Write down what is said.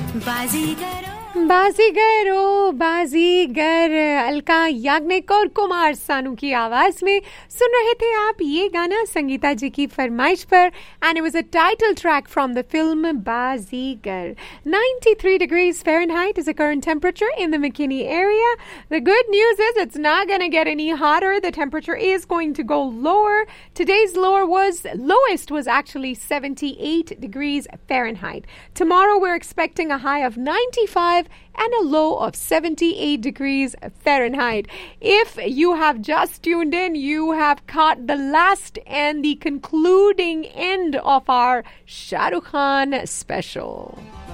बाजीगर ओ बाजीगर, अलका याग्निक और कुमार सानू की आवाज में सुन रहे थे आप ये गाना संगीता जी की फरमाइश पर, and it was a title track from the film Baazigar. 93 degrees Fahrenheit is the current temperature in the McKinney area. The good news is it's not going to get any hotter. The temperature is going to go lower. Today's lowest was actually 78 degrees Fahrenheit. Tomorrow we're expecting a high of 95 and a low of 78 degrees Fahrenheit. If you have just tuned in, you have caught the last and the concluding end of our Shah Rukh Khan special.